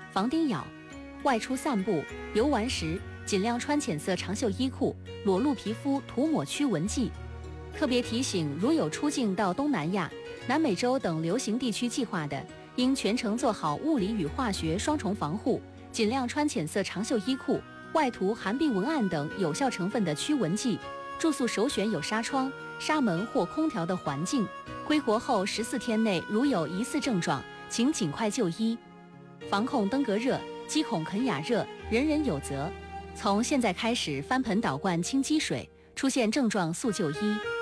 防叮咬。外出散步、游玩时，尽量穿浅色长袖衣裤，裸露皮肤涂抹驱蚊剂。特别提醒，如有出境到东南亚、南美洲等流行地区计划的，应全程做好物理与化学双重防护，尽量穿浅色长袖衣裤，外涂含病文案等有效成分的驱蚊剂。住宿首选有纱窗、纱门或空调的环境。归国后14天内如有疑似症状，请尽快就医。防控登革热、积孔肯雅热，人人有责。从现在开始翻盆倒灌清积水，出现症状速就医。